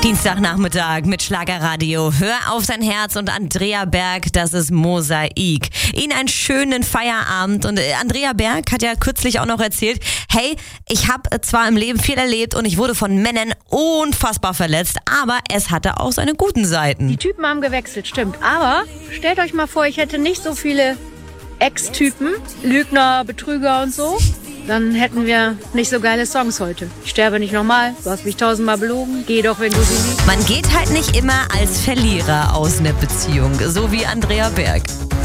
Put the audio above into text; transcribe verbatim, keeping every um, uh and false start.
Dienstagnachmittag mit Schlagerradio. Hör auf dein Herz und Andrea Berg, das ist Mosaik. Ihnen einen schönen Feierabend. Und Andrea Berg hat ja kürzlich auch noch erzählt, hey, ich habe zwar im Leben viel erlebt und ich wurde von Männern unfassbar verletzt, aber es hatte auch seine guten Seiten. Die Typen haben gewechselt, stimmt. Aber stellt euch mal vor, ich hätte nicht so viele Ex-Typen, Lügner, Betrüger und so. Dann hätten wir nicht so geile Songs heute. Ich sterbe nicht nochmal, du hast mich tausendmal belogen, geh doch, wenn du sie liebst. Man geht halt nicht immer als Verlierer aus einer Beziehung, so wie Andrea Berg.